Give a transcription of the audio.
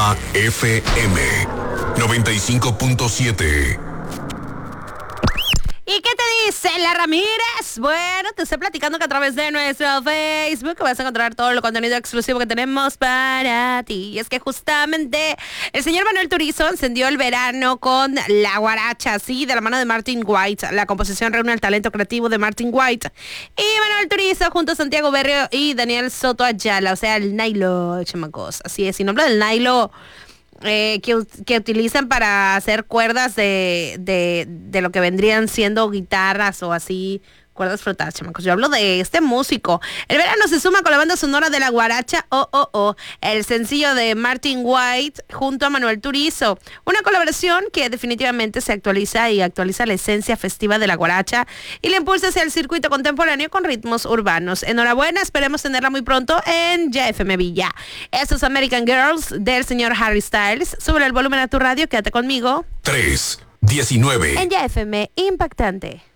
Guapa FM 95.7. ¿Y qué te dice la Ramírez? Bueno, te estoy platicando que a través de nuestro Facebook vas a encontrar todo el contenido exclusivo que tenemos para ti. Y es que justamente el señor Manuel Turizo encendió el verano con La Guaracha, sí, de la mano de Martin White. La composición reúne el talento creativo de Martin White y Manuel Turizo junto a Santiago Berrio y Daniel Soto Ayala, o sea, el Nailo, chamacos. Así es, sin nombre del Nailo. Que utilizan para hacer cuerdas de lo que vendrían siendo guitarras o así, cuerdas frotadas, chamacos. Yo hablo de este músico. El verano se suma con la banda sonora de La Guaracha, el sencillo de Martin White junto a Manuel Turizo. Una colaboración que definitivamente se actualiza y actualiza la esencia festiva de La Guaracha y le impulsa hacia el circuito contemporáneo con ritmos urbanos. Enhorabuena, esperemos tenerla muy pronto en YFM Villa. Estos American Girls del señor Harry Styles. Sube el volumen a tu radio, quédate conmigo. 3:19. En YFM Impactante.